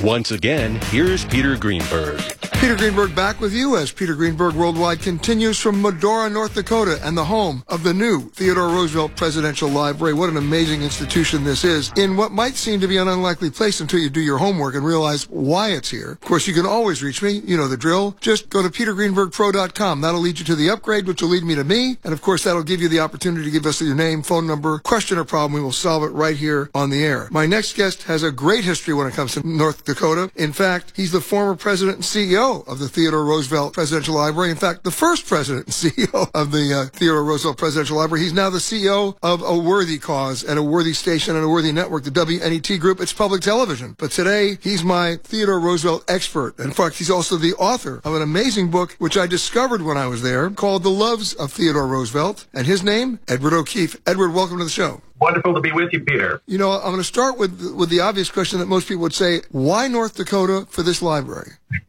Once again, here's Peter Greenberg. Peter Greenberg back with you as Peter Greenberg Worldwide continues from Medora, North Dakota, and the home of the new Theodore Roosevelt Presidential Library. What an amazing institution this is, in what might seem to be an unlikely place until you do your homework and realize why it's here. Of course, you can always reach me. You know the drill. Just go to petergreenbergpro.com. That'll lead you to the upgrade, which will lead me to me. And of course, that'll give you the opportunity to give us your name, phone number, question or problem. We will solve it right here on the air. My next guest has a great history when it comes to North Dakota. In fact, he's the former president and CEO of the Theodore Roosevelt Presidential Library. In fact, the first president and CEO of the Theodore Roosevelt Presidential Library. He's now the CEO of a worthy cause and a worthy station and a worthy network, the WNET Group. It's public television. But today, he's my Theodore Roosevelt expert. In fact, he's also the author of an amazing book, which I discovered when I was there, called The Loves of Theodore Roosevelt. And his name, Edward O'Keefe. Edward, welcome to the show. Wonderful to be with you, Peter. You know, I'm going to start with the obvious question that most people would say, why North Dakota for this library?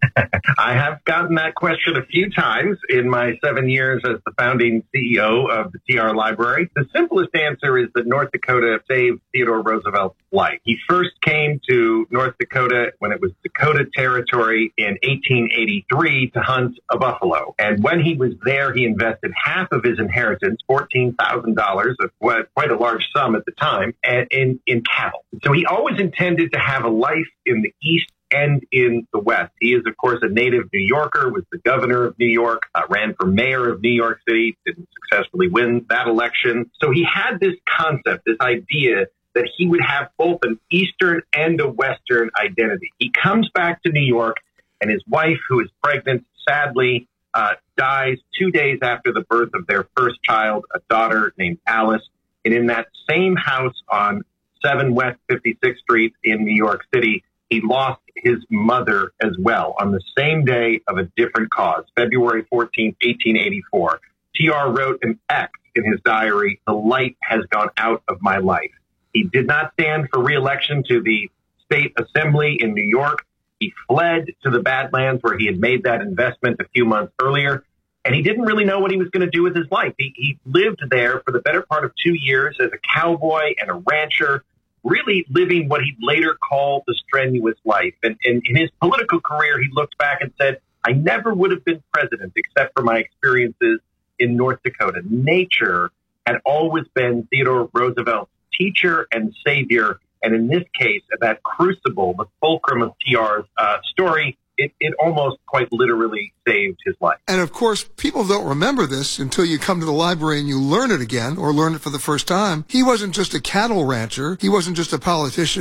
I have gotten that question a few times in my 7 years as the founding CEO of the TR Library. The simplest answer is that North Dakota saved Theodore Roosevelt's life. He first came to North Dakota when it was Dakota Territory in 1883 to hunt a buffalo. And when he was there, he invested half of his inheritance, $14,000, quite a large sum at the time, in cattle. So he always intended to have a life in the East and in the West. He is, of course, a native New Yorker, was the governor of New York, ran for mayor of New York City, didn't successfully win that election. So he had this concept, this idea that he would have both an Eastern and a Western identity. He comes back to New York, and his wife, who is pregnant, sadly dies 2 days after the birth of their first child, a daughter named Alice. And in that same house on 7 West 56th Street in New York City, he lost his mother as well on the same day of a different cause, February 14th, 1884. TR wrote an X in his diary, "The light has gone out of my life." He did not stand for re-election to the state assembly in New York. He fled to the Badlands where he had made that investment a few months earlier, and he didn't really know what he was going to do with his life. He lived there for the better part of 2 years as a cowboy and a rancher, really living what he'd later call the strenuous life. And in his political career, he looked back and said, I never would have been president except for my experiences in North Dakota. Nature had always been Theodore Roosevelt's teacher and savior. And in this case, that crucible, the fulcrum of TR's story, it almost quite literally saved his life. And of course, people don't remember this until you come to the library and you learn it again or learn it for the first time. He wasn't just a cattle rancher. He wasn't just a politician.